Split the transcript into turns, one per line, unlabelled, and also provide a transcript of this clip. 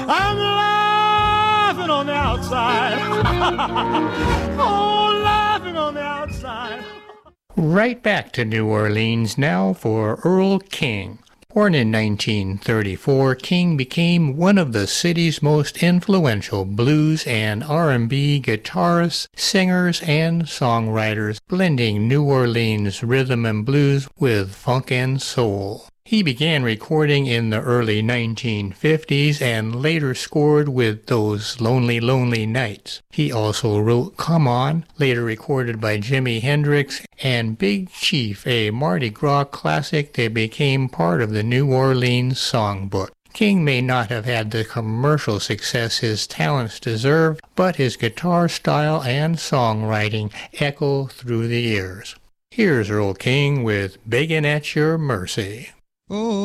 I'm laughing on the outside. Oh, laughing on the outside.
Right back to New Orleans now for Earl King. Born in 1934, King became one of the city's most influential blues and R&B guitarists, singers, and songwriters, blending New Orleans rhythm and blues with funk and soul. He began recording in the early 1950s and later scored with Those Lonely, Lonely Nights. He also wrote Come On, later recorded by Jimi Hendrix, and Big Chief, a Mardi Gras classic that became part of the New Orleans songbook. King may not have had the commercial success his talents deserved, but his guitar style and songwriting echo through the years. Here's Earl King with Beggin' at Your Mercy.
Oh,